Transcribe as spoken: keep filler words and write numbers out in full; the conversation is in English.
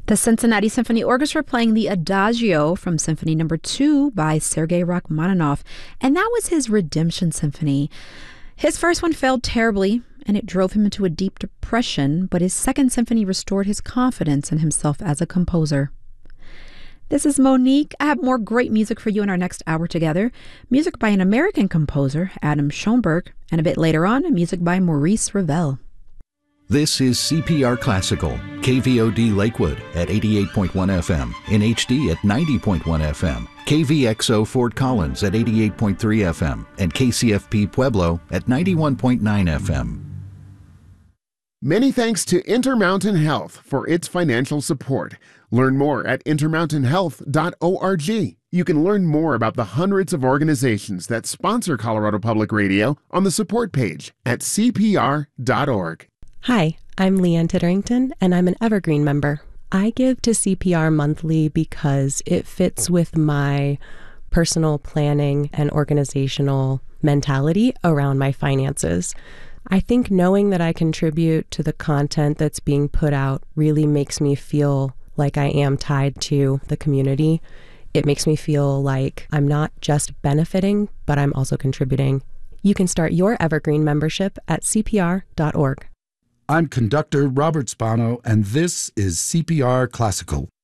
The Cincinnati Symphony Orchestra playing the Adagio from Symphony Number two by Sergei Rachmaninoff, and that was his Redemption Symphony. His first one failed terribly, and it drove him into a deep depression, but his second symphony restored his confidence in himself as a composer. This is Monique. I have more great music for you in our next hour together. Music by an American composer, Adam Schoenberg, and a bit later on, music by Maurice Ravel. This is C P R Classical, K V O D Lakewood at eighty-eight point one F M, in H D at ninety point one F M, K V X O Fort Collins at eighty-eight point three F M, and K C F P Pueblo at ninety-one point nine F M. Many thanks to Intermountain Health for its financial support. Learn more at intermountain health dot org. You can learn more about the hundreds of organizations that sponsor Colorado Public Radio on the support page at C P R dot org. Hi, I'm Leanne Titterington, and I'm an Evergreen member. I give to C P R monthly because it fits with my personal planning and organizational mentality around my finances. I think knowing that I contribute to the content that's being put out really makes me feel like I am tied to the community. It makes me feel like I'm not just benefiting, but I'm also contributing. You can start your Evergreen membership at C P R dot org. I'm conductor Robert Spano, and this is C P R Classical.